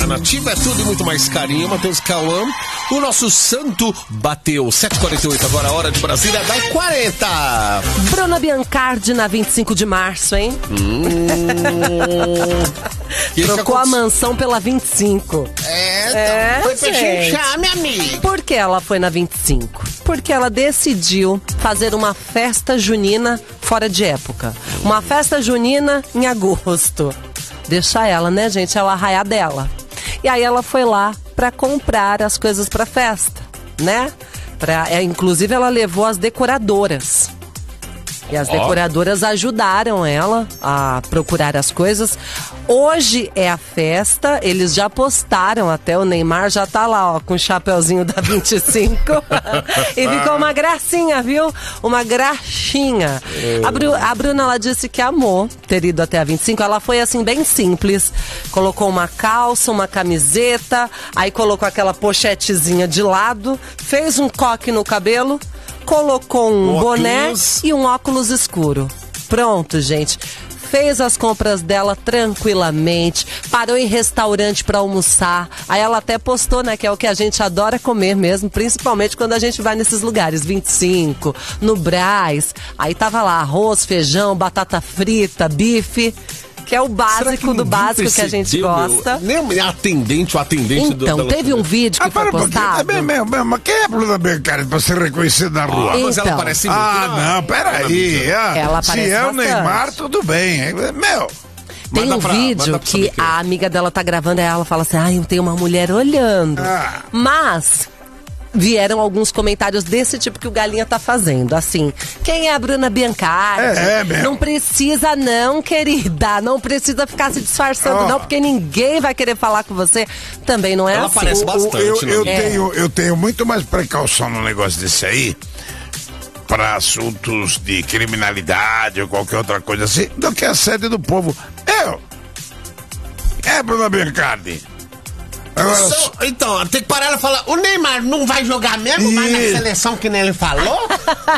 Nativa é tudo e muito mais carinho. Matheus Cauã, o nosso santo bateu. 7h48 agora, hora de Brasília, dá 40. Bruna Biancardi na 25 de março, hein? Trocou a mansão pela 25. Foi pra chinchar, minha amiga. Por que ela foi na 25? Porque ela decidiu fazer uma festa junina fora de época. Uma festa junina em agosto. Deixa ela, né, gente? É o arraiá dela. E aí ela foi lá pra comprar as coisas pra festa, né? Inclusive ela levou as decoradoras. E as decoradoras ajudaram ela a procurar as coisas. Hoje é a festa, eles já postaram, até o Neymar já tá lá, ó, com o chapeuzinho da 25. E ficou uma gracinha, viu? Uma graxinha. A Bruna, ela disse que amou ter ido até a 25. Ela foi assim, bem simples. Colocou uma calça, uma camiseta, aí colocou aquela pochetezinha de lado, fez um coque no cabelo, colocou um boné e um óculos escuro. Pronto, gente. Fez as compras dela tranquilamente, parou em restaurante pra almoçar. Aí ela até postou, né, que é o que a gente adora comer mesmo, principalmente quando a gente vai nesses lugares, 25, no Brás. Aí tava lá arroz, feijão, batata frita, bife, que é o básico do básico que a gente gosta. Nem o atendente então, teve um vídeo que foi postado. Mas quem é a Bruna Biancardi pra ser reconhecida na rua? Mas ela parece muito. Não, peraí. Ela se parece é o bastante. Neymar, tudo bem. Tem um vídeo que a amiga dela tá gravando, aí ela fala assim, tem uma mulher olhando. Mas vieram alguns comentários desse tipo que o Galinha tá fazendo, assim, quem é a Bruna Biancardi? Não precisa não, querida, não precisa ficar se disfarçando não, porque ninguém vai querer falar com você. Também não é ela assim. Parece bastante, eu tenho muito mais precaução no negócio desse aí, para assuntos de criminalidade ou qualquer outra coisa assim, do que a sede do povo. Bruna Biancardi. Agora, então, tem que parar ela e falar, o Neymar não vai jogar mesmo? Vai na seleção que nem ele falou?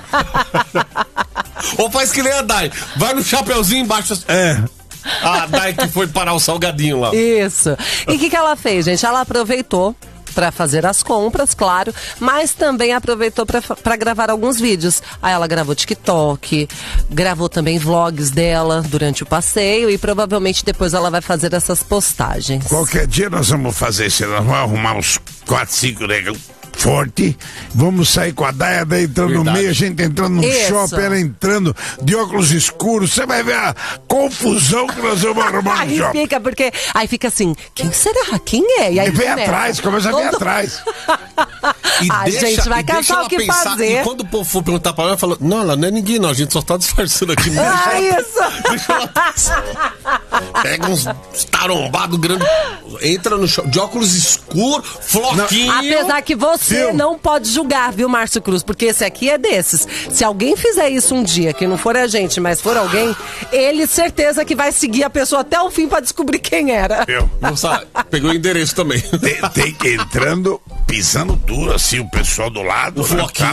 Ou faz que nem a Dai, vai no chapeuzinho embaixo. A Dai que foi parar o salgadinho lá. Isso. E o que ela fez, gente? Ela aproveitou pra fazer as compras, claro, mas também aproveitou pra gravar alguns vídeos. Aí ela gravou TikTok, gravou também vlogs dela durante o passeio e provavelmente depois ela vai fazer essas postagens. Qualquer dia nós vamos fazer isso, nós vamos arrumar uns 4, 5 negros forte, vamos sair com a Daia entrando no meio, a gente entrando no shopping, ela entrando de óculos escuros, você vai ver a confusão que nós vamos arrumar no shopping. Aí fica assim, quem será? Quem é? E aí vem atrás, começa a vir atrás. E gente, vai caçar o que fazer. E quando o povo for perguntar pra ela, fala, não, ela não é ninguém não, a gente só tá disfarçando aqui. Deixa ela pensar. Pega uns tarombados grandes, entra no shopping, de óculos escuros, floquinho. Apesar que você não pode julgar, viu, Márcio Cruz? Porque esse aqui é desses. Se alguém fizer isso um dia, que não for a gente, mas for alguém, ele certeza que vai seguir a pessoa até o fim pra descobrir quem era. Moça, pegou o endereço também. Tem que ir entrando, pisando duro assim, o pessoal do lado. O floquinho.